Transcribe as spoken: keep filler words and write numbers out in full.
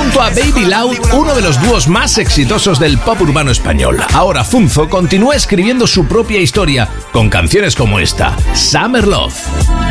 junto a Baby Loud, uno de los dúos más exitosos del pop urbano español. Ahora Funzo continúa escribiendo su propia historia con canciones como esta, Summer Love.